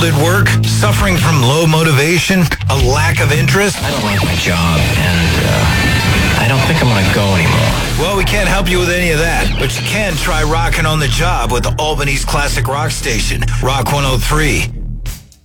Puzzled at work? Suffering from low motivation? A lack of interest? I don't like my job, and I don't think I'm going to go anymore. Well, we can't help you with any of that, but you can try rocking on the job with Albany's classic rock station, Rock 103.